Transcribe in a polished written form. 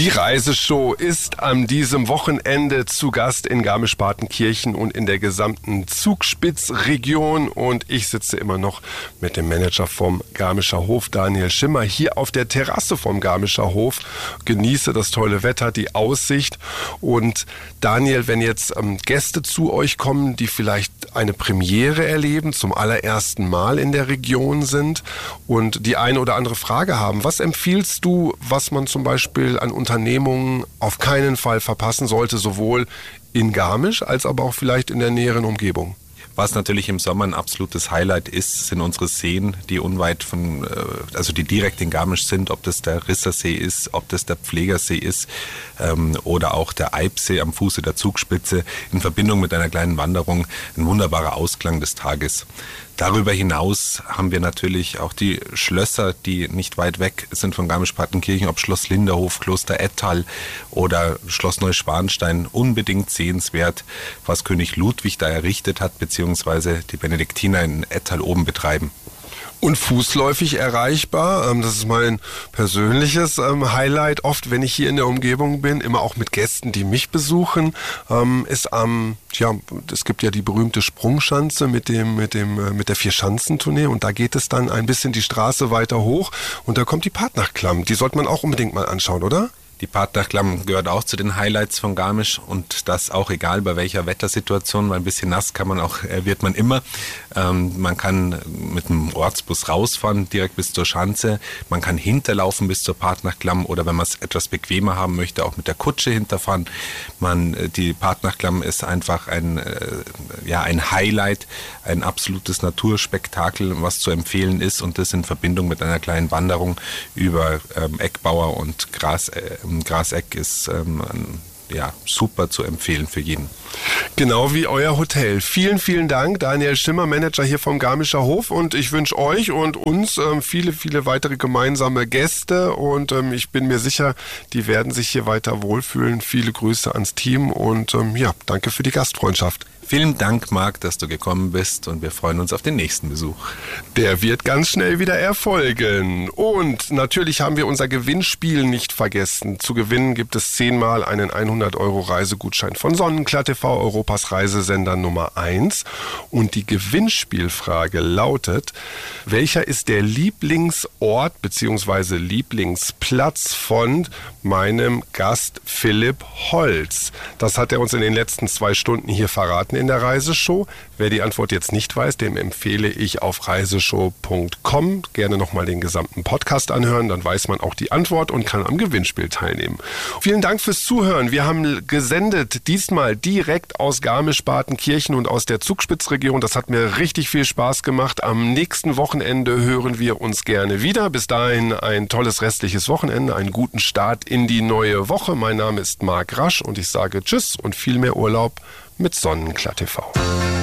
Die Reiseshow ist an diesem Wochenende zu Gast in Garmisch-Partenkirchen und in der gesamten Zugspitzregion. Und ich sitze immer noch mit dem Manager vom Garmischer Hof, Daniel Schimmer, hier auf der Terrasse vom Garmischer Hof. Genieße das tolle Wetter, die Aussicht. Und Daniel, wenn jetzt Gäste zu euch kommen, die vielleicht eine Premiere erleben, zum allerersten Mal in der Region sind und die eine oder andere Frage haben, was empfiehlst du, was man zum Beispiel an Unternehmungen auf keinen Fall verpassen sollte, sowohl in Garmisch als aber auch vielleicht in der näheren Umgebung? Was natürlich im Sommer ein absolutes Highlight ist, sind unsere Seen, die unweit von, also die direkt in Garmisch sind, ob das der Rissersee ist, ob das der Pflegersee ist oder auch der Eibsee am Fuße der Zugspitze, in Verbindung mit einer kleinen Wanderung ein wunderbarer Ausklang des Tages. Darüber hinaus haben wir natürlich auch die Schlösser, die nicht weit weg sind von Garmisch-Partenkirchen, ob Schloss Linderhof, Kloster Ettal oder Schloss Neuschwanstein, unbedingt sehenswert, was König Ludwig da errichtet hat, beziehungsweise die Benediktiner in Ettal oben betreiben. Und fußläufig erreichbar, das ist mein persönliches Highlight, oft wenn ich hier in der Umgebung bin, immer auch mit Gästen, die mich besuchen, ist es gibt ja die berühmte Sprungschanze mit der Vierschanzentournee und da geht es dann ein bisschen die Straße weiter hoch und da kommt die Partnachklamm, die sollte man auch unbedingt mal anschauen, oder? Die Partnachklamm gehört auch zu den Highlights von Garmisch und das auch egal bei welcher Wettersituation, weil ein bisschen nass wird man immer. Man kann mit dem Ortsbus rausfahren, direkt bis zur Schanze. Man kann hinterlaufen bis zur Partnachklamm oder wenn man es etwas bequemer haben möchte, auch mit der Kutsche hinterfahren. Die Partnachklamm ist einfach ein Highlight, ein absolutes Naturspektakel, was zu empfehlen ist und das in Verbindung mit einer kleinen Wanderung über Eckbauer und Graseck ist super zu empfehlen für jeden. Genau wie euer Hotel. Vielen, vielen Dank, Daniel Schimmer, Manager hier vom Garmischer Hof und ich wünsche euch und uns viele, viele weitere gemeinsame Gäste und ich bin mir sicher, die werden sich hier weiter wohlfühlen. Viele Grüße ans Team und danke für die Gastfreundschaft. Vielen Dank, Marc, dass du gekommen bist und wir freuen uns auf den nächsten Besuch. Der wird ganz schnell wieder erfolgen. Und natürlich haben wir unser Gewinnspiel nicht vergessen. Zu gewinnen gibt es 10-mal einen 100-Euro-Reisegutschein von Sonnenklar TV, Europas Reisesender Nummer 1. Und die Gewinnspielfrage lautet, welcher ist der Lieblingsort bzw. Lieblingsplatz von meinem Gast Philipp Holz? Das hat er uns in den letzten 2 Stunden hier verraten in der Reiseshow. Wer die Antwort jetzt nicht weiß, dem empfehle ich auf reiseshow.com gerne nochmal den gesamten Podcast anhören, dann weiß man auch die Antwort und kann am Gewinnspiel teilnehmen. Vielen Dank fürs Zuhören. Wir haben gesendet diesmal direkt aus Garmisch-Partenkirchen und aus der Zugspitzregion. Das hat mir richtig viel Spaß gemacht. Am nächsten Wochenende hören wir uns gerne wieder. Bis dahin ein tolles restliches Wochenende, einen guten Start in die neue Woche. Mein Name ist Marc Rasch und ich sage Tschüss und viel mehr Urlaub mit Sonnenklar TV.